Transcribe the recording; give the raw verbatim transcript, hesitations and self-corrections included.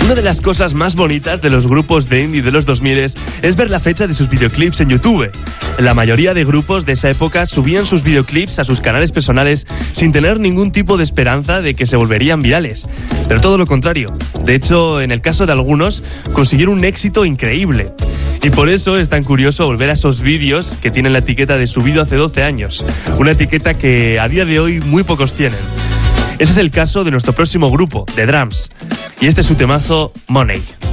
Una de las cosas más bonitas de los grupos de indie de los dos mil es ver la fecha de sus videoclips en YouTube. La mayoría de grupos de esa época subían sus videoclips a sus canales personales sin tener ningún tipo de esperanza de que se volverían virales. Pero todo lo contrario. De hecho, en el caso de algunos, consiguieron un éxito increíble. Y por eso es tan curioso volver a esos vídeos que tienen la etiqueta de subido hace doce años. Una etiqueta que a día de hoy muy pocos tienen. Ese es el caso de nuestro próximo grupo, The Drums. Y este es su temazo, Money.